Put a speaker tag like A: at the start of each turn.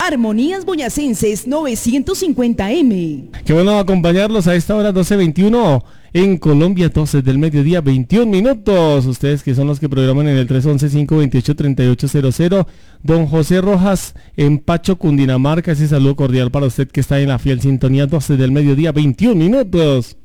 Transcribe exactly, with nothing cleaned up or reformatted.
A: Armonías Boyacenses novecientos cincuenta eme.
B: Qué bueno acompañarlos a esta hora doce veintiuno en Colombia, doce del mediodía, veintiún minutos. Ustedes que son los que programan en el tres once, cinco veintiocho, treinta y ocho cero cero. Don José Rojas en Pacho, Cundinamarca. Ese saludo cordial para usted que está en la fiel sintonía, doce del mediodía, veintiún minutos.